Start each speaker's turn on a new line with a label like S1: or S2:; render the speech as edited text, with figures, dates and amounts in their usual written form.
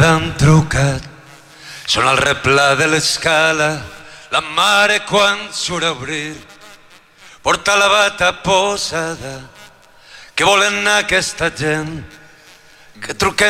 S1: han trucat, són al replà de l'escala, la mare quan surt a obrir porta la bata posada. Què volen aquesta gent? Que truquem